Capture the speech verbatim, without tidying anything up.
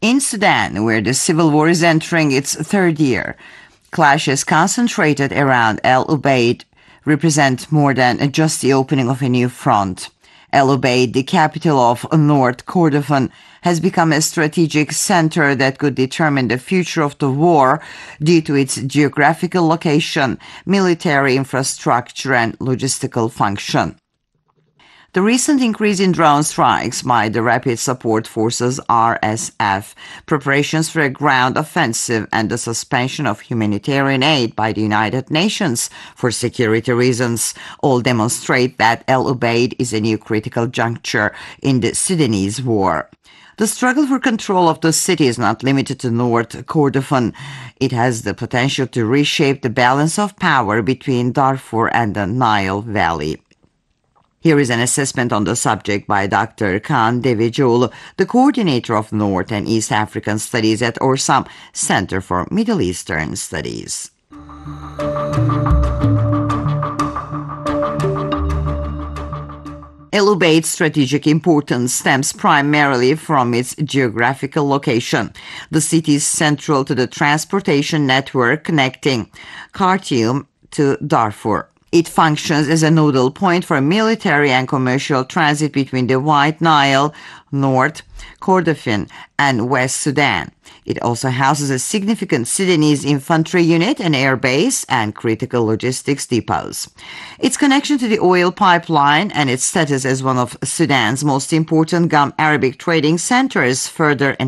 In Sudan, where the civil war is entering its third year, clashes concentrated around El Ubaid represent more than just the opening of a new front. El Ubaid, the capital of North Kordofan, has become a strategic center that could determine the future of the war due to its geographical location, military infrastructure, and logistical function. The recent increase in drone strikes by the Rapid Support Forces R S F, preparations for a ground offensive, and the suspension of humanitarian aid by the United Nations for security reasons all demonstrate that El Ubaid is a new critical juncture in the Sudanese war. The struggle for control of the city is not limited to North Kordofan. It has the potential to reshape the balance of power between Darfur and the Nile Valley. Here is an assessment on the subject by Doctor Kaan Devecioğlu, the coordinator of North and East African Studies at Orsam Center for Middle Eastern Studies. El Ubaid's strategic importance stems primarily from its geographical location. The city is central to the transportation network connecting Khartoum to Darfur. It functions as a nodal point for military and commercial transit between the White Nile, North Kordofan, and West Sudan. It also houses a significant Sudanese infantry unit, an air base, and critical logistics depots. Its connection to the oil pipeline and its status as one of Sudan's most important gum Arabic trading centers further